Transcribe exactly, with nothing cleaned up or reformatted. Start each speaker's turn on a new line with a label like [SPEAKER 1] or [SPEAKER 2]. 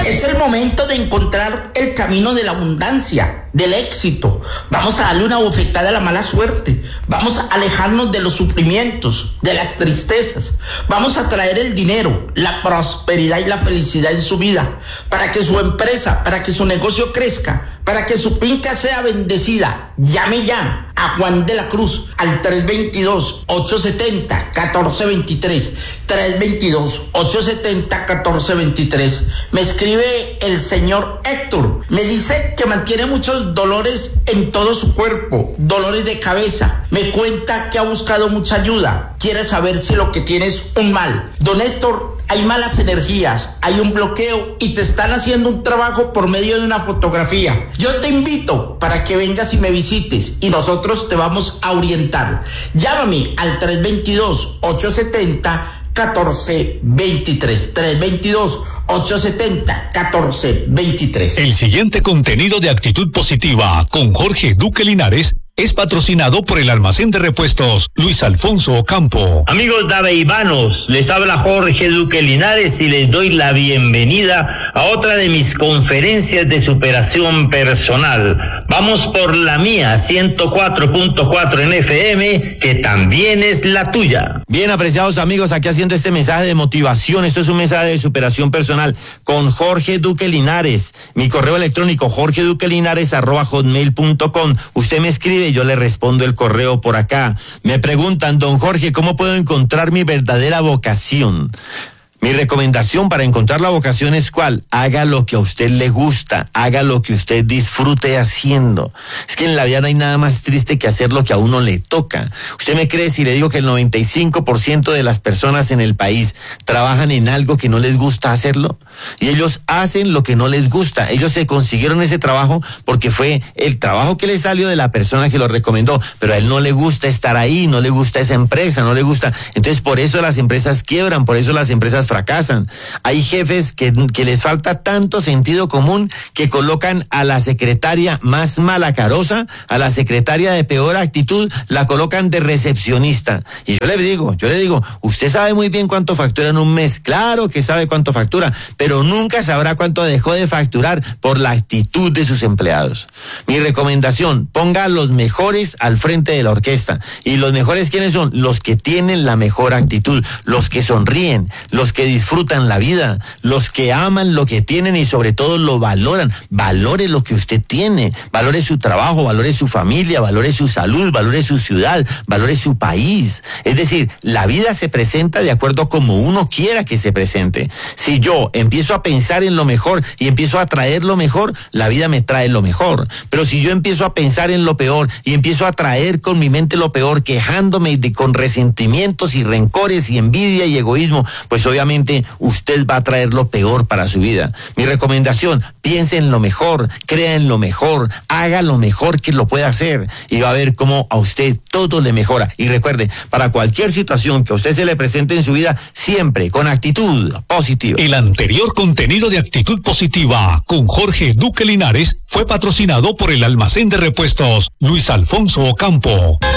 [SPEAKER 1] Es el momento de encontrar el camino de la abundancia, del éxito. Vamos a darle una bofetada a la mala suerte. Vamos a alejarnos de los sufrimientos, de las tristezas. Vamos a traer el dinero, la prosperidad y la felicidad en su vida, para que su empresa, para que su negocio crezca, para que su finca sea bendecida. Llame ya a Juan de la Cruz al tres dos dos, ocho siete cero, uno cuatro dos tres, tres dos dos, ocho siete cero, uno cuatro dos tres. Me escribe el señor Héctor, me dice que mantiene muchos dolores en todo su cuerpo, dolores de cabeza, me cuenta que ha buscado mucha ayuda, quiere saber si lo que tiene es un mal. Don Héctor, hay malas energías, hay un bloqueo y te están haciendo un trabajo por medio de una fotografía. Yo te invito para que vengas y me visites y nosotros te vamos a orientar. Llámame al tres dos dos, ocho siete cero, uno cuatro dos tres, tres dos dos, ocho siete cero, uno cuatro dos tres.
[SPEAKER 2] El siguiente contenido de Actitud Positiva con Jorge Duque Linares es patrocinado por el almacén de repuestos Luis Alfonso Ocampo.
[SPEAKER 3] Amigos daveivanos, les habla Jorge Duque Linares y les doy la bienvenida a otra de mis conferencias de superación personal. Vamos por la mía, ciento cuatro punto cuatro en F M, que también es la tuya.
[SPEAKER 4] Bien, apreciados amigos, aquí haciendo este mensaje de motivación. Esto es un mensaje de superación personal con Jorge Duque Linares. Mi correo electrónico, jorge duque linares arroba hotmail punto com. Usted me escribe, yo le respondo el correo por acá. Me preguntan, don Jorge, ¿cómo puedo encontrar mi verdadera vocación? Mi recomendación para encontrar la vocación es ¿cuál? Haga lo que a usted le gusta, haga lo que usted disfrute haciendo. Es que en la vida no hay nada más triste que hacer lo que a uno le toca. ¿Usted me cree si le digo que el noventa y cinco por ciento de las personas en el país trabajan en algo que no les gusta hacerlo? Y ellos hacen lo que no les gusta. Ellos se consiguieron ese trabajo porque fue el trabajo que les salió de la persona que lo recomendó, pero a él no le gusta estar ahí, no le gusta esa empresa, no le gusta. Entonces por eso las empresas quiebran, por eso las empresas fracasan. Hay jefes que, que les falta tanto sentido común que colocan a la secretaria más malacarosa, a la secretaria de peor actitud, la colocan de recepcionista. Y yo le digo, yo le digo, usted sabe muy bien cuánto factura en un mes, claro que sabe cuánto factura, pero nunca sabrá cuánto dejó de facturar por la actitud de sus empleados. Mi recomendación, ponga a los mejores al frente de la orquesta. Y los mejores, ¿quiénes son? Los que tienen la mejor actitud, los que sonríen, los que que disfrutan la vida, los que aman lo que tienen y sobre todo lo valoran. Valore lo que usted tiene, valore su trabajo, valore su familia, valore su salud, valore su ciudad, valore su país. Es decir, la vida se presenta de acuerdo como uno quiera que se presente. Si yo empiezo a pensar en lo mejor y empiezo a traer lo mejor, la vida me trae lo mejor. Pero si yo empiezo a pensar en lo peor y empiezo a traer con mi mente lo peor, quejándome de, con resentimientos y rencores y envidia y egoísmo, pues obviamente usted va a traer lo peor para su vida. Mi recomendación, piense en lo mejor, crea en lo mejor, haga lo mejor que lo pueda hacer y va a ver cómo a usted todo le mejora. Y recuerde, para cualquier situación que a usted se le presente en su vida, siempre con actitud positiva.
[SPEAKER 2] El anterior contenido de Actitud Positiva con Jorge Duque Linares fue patrocinado por el almacén de repuestos Luis Alfonso Ocampo.